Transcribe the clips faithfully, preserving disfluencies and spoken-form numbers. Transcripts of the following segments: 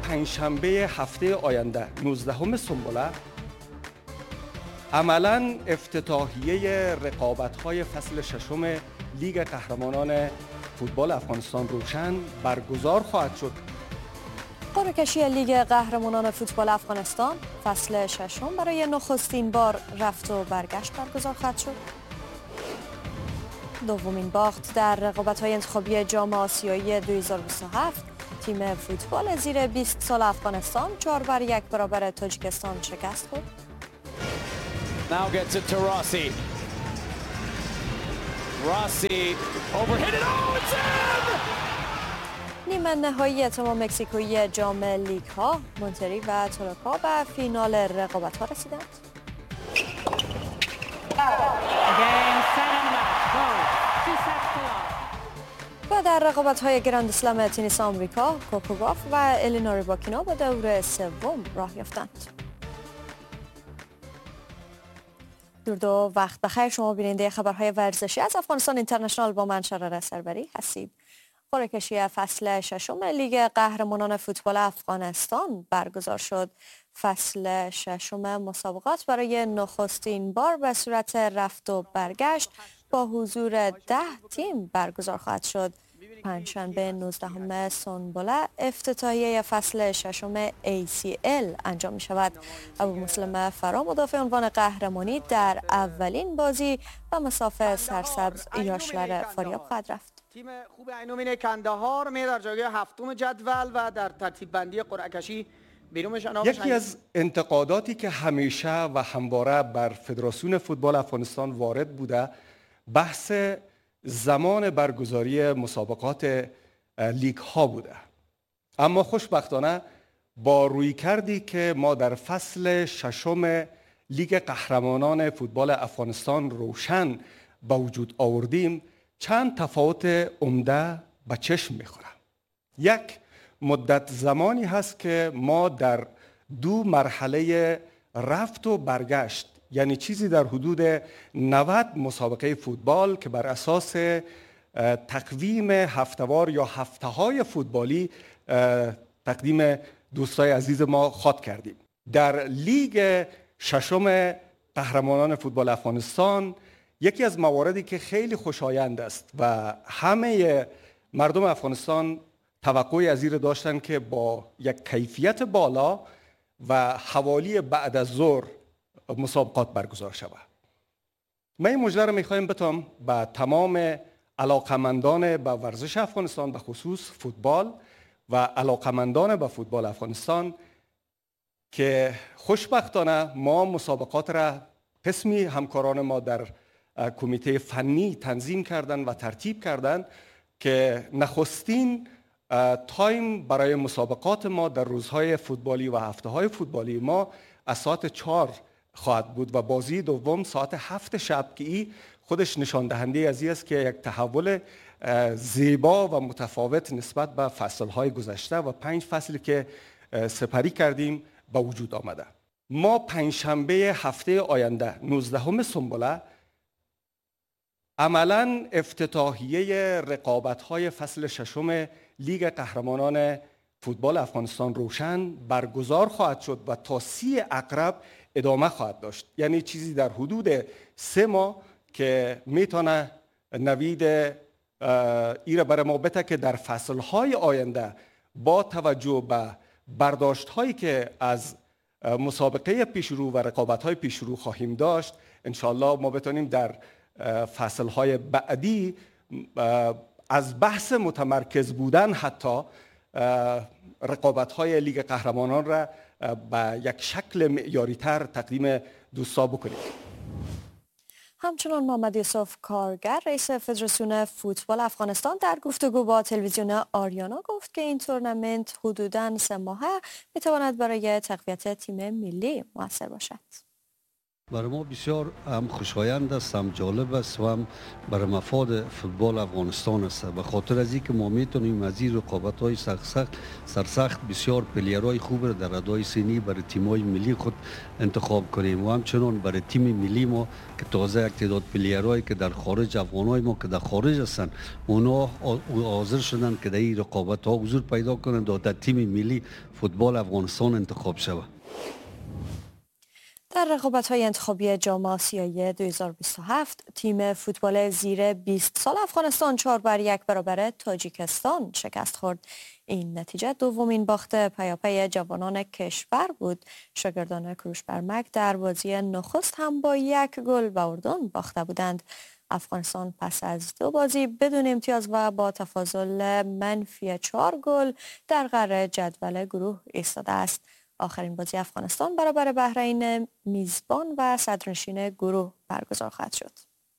پنجشنبه هفته آینده نوزدهم سنبله عملاً افتتاحیه رقابت‌های فصل ششم لیگ قهرمانان فوتبال افغانستان روشن برگزار خواهد شد. قرعه کشی لیگ قهرمانان فوتبال افغانستان فصل ششم برای نخستین بار رفت و برگشت برگزار خواهد شد. دومین باخت در رقابت‌های انتخابی جام آسیایی دو هزار و بیست و هفت تیم فوتبال زیر بیست سال افغانستان چهار بر یک برابر تاجیکستان شکست خورد. Now gets it to Rossi. Rossi overhit it. Oh, it's in! نیمه نهایی تمام مکزیکویی جام لیگ ها مونتری و تولوکا به فینال رقابت ها رسیدند. و در رقابت های گراند اسلم تنیس آمریکا کوکو گاف و الینا ریباکینا به دور سوم راه یافتند. درود و وقت بخیر، شما بیننده خبرهای ورزشی از افغانستان اینترنشنال با من شراره سربری هستید. قرعه کشی فصل ششم لیگ قهرمانان فوتبال افغانستان برگزار شد. فصل ششم مسابقات برای نخستین بار به صورت رفت و برگشت با حضور ده تیم برگزار خواهد شد. پنجشنبه نوزدهم سنبله افتتاحیه فصل ششم ای سی ال انجام می شود. ابو مسلم فرا مدافع عنوان قهرمانی در اولین بازی و مسافر سرسبز یاشور فاریاب خواهد رفت. تیم خوب عینومین کندهار می در جایگاه هفتم جدول و در ترتیب بندی قرعه کشی یکی از انتقاداتی که همیشه و همواره بر فدراسیون فوتبال افغانستان وارد بوده بحث زمان برگزاری مسابقات لیگ ها بوده، اما خوشبختانه با رویکردی که ما در فصل ششم لیگ قهرمانان فوتبال افغانستان روشن به وجود آوردیم چند تفاوت عمده به چشم میخوره. یک، مدت زمانی هست که ما در دو مرحله رفت و برگشت، یعنی چیزی در حدود نود مسابقه فوتبال که بر اساس تقویم هفته‌وار یا هفته‌های فوتبالی تقدیم دوستای عزیز ما خواد کردیم. در لیگ ششم قهرمانان فوتبال افغانستان یکی از مواردی که خیلی خوشایند است و همه مردم افغانستان توقعی از این داشتن که با یک کیفیت بالا و حوالی بعد از ظهر مسابقات برگزار شود. من این مژده رو میخوایم بتم به تمام علاقمندان به ورزش افغانستان به خصوص فوتبال و علاقمندان به فوتبال افغانستان که خوشبختانه ما مسابقات را قسمی همکاران ما در کمیته فنی تنظیم کردن و ترتیب کردن که نخستین تایم برای مسابقات ما در روزهای فوتبالی و هفته‌های فوتبالی ما از ساعت چهار خواهد بود و بازی دوم ساعت هفت شب که این خودش نشان دهنده از این است که یک تحول زیبا و متفاوت نسبت به فصل‌های گذشته و پنج فصلی که سپری کردیم به وجود آمده. ما پنجشنبه هفته آینده نوزدهم سنبله عملاً افتتاحیه رقابت‌های فصل ششم لیگ قهرمانان فوتبال افغانستان روشن برگزار خواهد شد و تا سی اقرب ادامه خواهد داشت، یعنی چیزی در حدود سه ماه که میتونه نوید ایره برای ما بده که در فصلهای آینده با توجه به برداشت‌هایی که از مسابقه پیشرو و رقابت‌های پیشرو خواهیم داشت انشالله ما بتونیم در فصلهای بعدی از بحث متمرکز بودن حتی رقابت‌های لیگ قهرمانان را به یک شکل معیاری‌تر تقدیم دوستا بکنیم. همچنان محمد یوسف کارگر رئیس فدراسیون فوتبال افغانستان در گفتگو با تلویزیون آریانا گفت که این تورنمنت حدوداً سه ماهه میتواند برای تقویت تیم ملی مؤثر باشد. برای ما بسیار هم خوشایند است، هم جالب است و هم برای مفاد فوتبال افغانستان است. به خاطر از اینکه ما میتونیم از این رقابت‌های سخت سرسخت بسیار پلیرهای خوب را در ادای سنی برای تیم‌های ملی خود انتخاب کنیم و همچنان برای تیم ملی ما که تازه یک تعداد پلیرهایی که در خارج، افغانای ما که در خارج هستند، اونا حاضر شدن که در این رقابت‌ها حضور پیدا کنند و در تیم ملی فوتبال افغانستان انتخاب شود. در رقابت‌های انتخابی جام آسیایی دو هزار و بیست و هفت تیم فوتبال زیر بیست سال افغانستان چهار بر یک برابر تاجیکستان شکست خورد. این نتیجه دومین باخت پیاپی جوانان کشور بود. شاگردان کروش برمک در بازی نخست هم با یک گل به اردن باخته بودند. افغانستان پس از دو بازی بدون امتیاز و با تفاضل منفی چهار گل در قعر جدول گروه ایستاده است. آخرین بازی افغانستان برابر بحرین میزبان و صدرنشین گروه برگزار خواهد شد.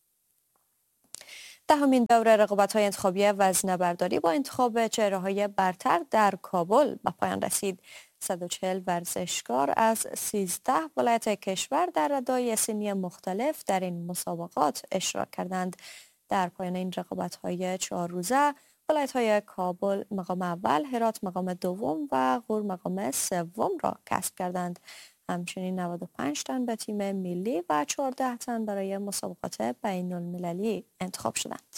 دهمین دوره رقابت‌های انتخابی وزنه‌برداری با انتخاب چهره‌های برتر در کابل به پایان رسید. صد و چهل ورزشکار از سیزده ولایت کشور در ردای سنی مختلف در این مسابقات اشتراک کردند. در پایان این رقابت‌های چهار روزه ولایت‌های کابل مقام اول، هرات مقام دوم و غور مقام سوم را کسب کردند. همچنین نود و پنج تن به تیم ملی و چهارده تن برای مسابقات بین المللی انتخاب شدند.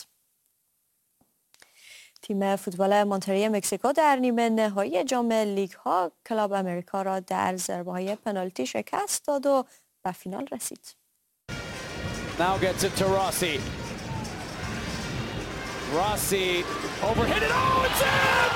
تیم فوتبال مونتری مکزیکو در نیمه نهایی جام لیگ ها کلاب امریکا را در ضربه‌های پنالتی شکست داد و به فینال رسید. Now gets it to Rossi. Rossi overhit it. Oh, it's in!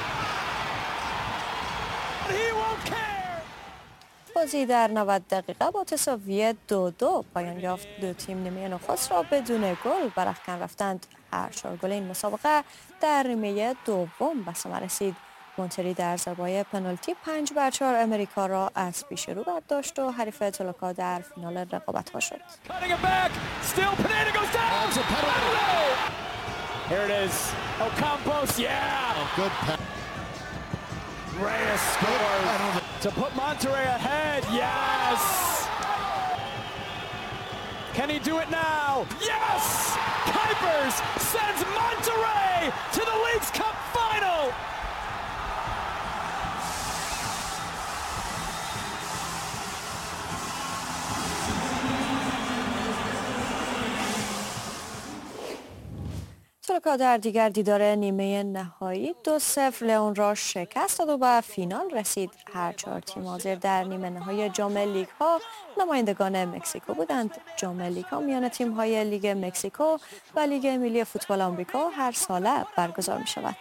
He won't care. بازی در نود دقیقه با تساوی دو دو پایان یافت. دو تیم نیمه نخست را بدون گل به رختکن رفتند. هر چهار گل این مسابقه در نیمه دوم به ثمر رسید. مونتری در ضربه‌های پنالتی پنج بر چهار امریکا را از پیش رو برداشت و حریف تولوکا در فینال رقابت‌ها شد. Here it is. Ocampos, yeah. Oh, good pass. Reyes scores to put Monterrey ahead. Yes. Can he do it now? Yes. Kuipers sends Monterrey to the Leagues Cup final. تولوکا در دیگر دیدار نیمه نهایی دو صفر لئون را شکست داد و به فینال رسید. هر چهار تیم حاضر در نیمه نهایی جام لیگ ها نمایندگان مکزیکو بودند. جام لیگ ها میان تیم های لیگ مکزیکو و لیگ ملی فوتبال آمریکا هر ساله برگزار می شود.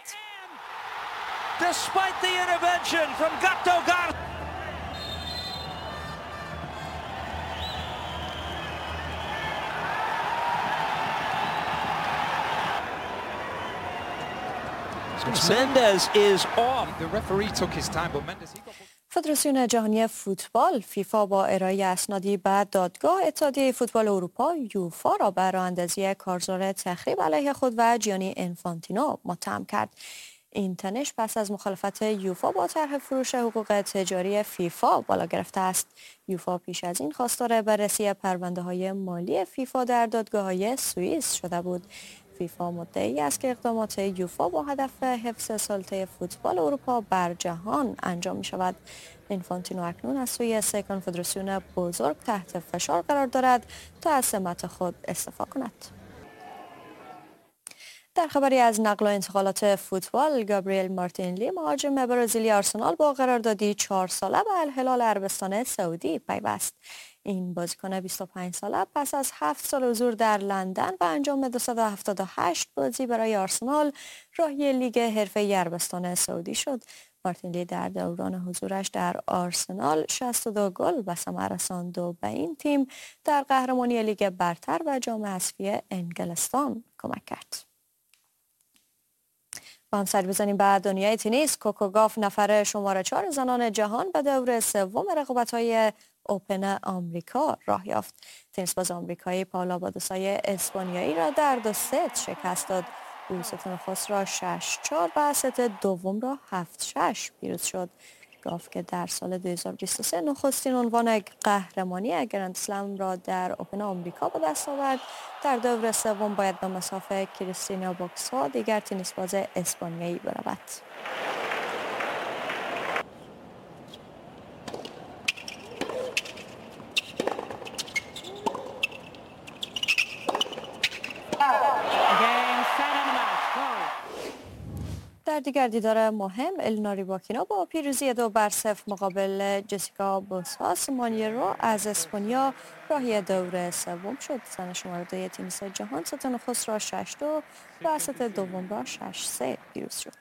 Mendes is off. The referee took his time, but Mendes he got... فدراسیون جهانی فوتبال فیفا با ارائه اسنادی به دادگاه اتحادیه فوتبال اروپا یوفا را بر راه اندازی کارزار تخریب علیه خود و جیانی انفانتینو متهم کرد. این تنش پس از مخالفت یوفا با طرح فروش حقوق تجاری فیفا بالا گرفته است. یوفا پیش از این خواستار بررسی پرونده های مالی فیفا در دادگاه های سوئیس شده بود. فیفا مدعی است که اقدامات یوفا با هدف حفظ سلطه فوتبال اروپا بر جهان انجام می شود. اینفانتینو اکنون از سوی سه کنفدراسیون بزرگ تحت فشار قرار دارد تا از سمت خود استعفا کند. در خبری از نقل و انتقالات فوتبال، گابریل مارتینلی مهاجم برزیلی آرسنال با قراردادی چهار ساله به الهلال عربستان سعودی پیوست. این بازیکن بیست و پنج ساله پس از هفت سال حضور در لندن و انجام دویست و هفتاد و هشت بازی برای آرسنال راهی لیگ حرفه‌ای عربستان سعودی شد. مارتینلی در دوران حضورش در آرسنال شصت و دو گل به ثمر رساند و به این تیم در قهرمانی لیگ برتر و جام حذفی انگلستان کمک کرد. با هم سری بزنیم به دنیای تنیس. کوکو گاف نفر شماره چهار زنان جهان به دور سوم رقابت‌های اوپن آمریکا راه یافت. تنیس باز آمریکایی پاولا بادوسای اسپانیایی را در دو ست شکست داد. او ست نخست را شش چهار و ست دوم را هفت شش پیروز شد. گاف که در سال دو هزار و بیست و سه نخستین عنوان قهرمانی گرند اسلم را در اوپن آمریکا به دست آورد. در دور سوم باید به مسافه کریستینا بوکسا دیگر تنیس باز اسپانیایی برود. در دیگر دیدار مهم الینا ریباکینا با پیروزی دو بر صفر مقابل جسیکا بوساس مانیرو از اسپانیا راهی دور سوم شد. زن شماره دوی تنیس جهان ست نخست را شش دو و ست دوم را شش سه پیروز شد.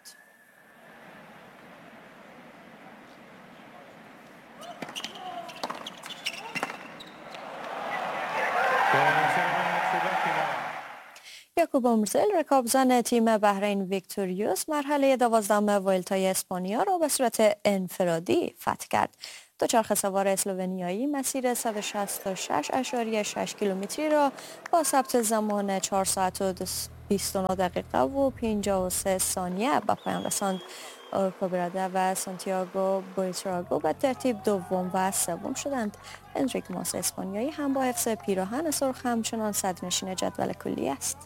یعقوب مرزل رکابزن تیم بحرین ویکتوریوس مرحله دوازدهم ولتای اسپانیا را به صورت انفرادی فتح کرد. دوچرخه سوار اسلوونیایی مسیر صد و شصت و شش اشاری شش کیلومتری را با ثبت زمان چهار ساعت و بیست و نه دقیقه و پنجاه و سه ثانیه به پایان رساند. اورکو براده و سانتیاگو بویتراگو به ترتیب دوم و سوم شدند. انریک ماس اسپانیایی هم با حفظ پیراهن سرخ همچنان صدرنشین جدول کلی است.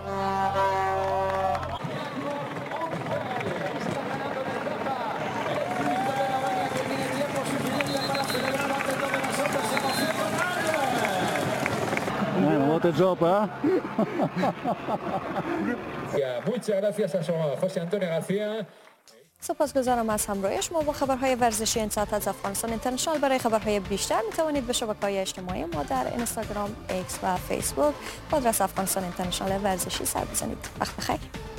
What a job, huh? Muchas gracias a José Antonio García. سپاسگزارم از همراهی شما با خبرهای ورزشی این ساعت از افغانستان اینترنشنال. برای خبرهای بیشتر می توانید به شبکه‌های اجتماعی ما در اینستاگرام، ایکس و فیسبوک با آدرس افغانستان اینترنشنال ورزشی سر بزنید. وقت بخیر.